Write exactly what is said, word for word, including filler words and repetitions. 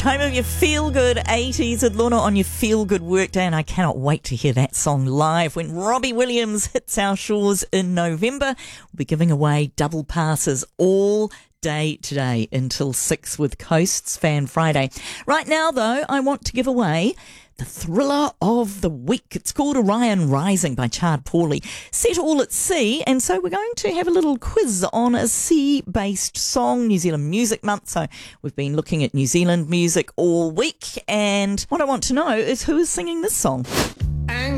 Time of your feel-good eighties with Lorna on your feel-good workday, and I cannot wait to hear that song live when Robbie Williams hits our shores in November. We'll be giving away double passes all day today until six with Coasts Fan Friday. Right now, though, I want to give away the thriller of the week. It's called Orion Rising by Chad Pawley. Set all at sea, and so we're going to have a little quiz on a sea-based song, New Zealand Music Month. So we've been looking at New Zealand music all week, and what I want to know is who is singing this song.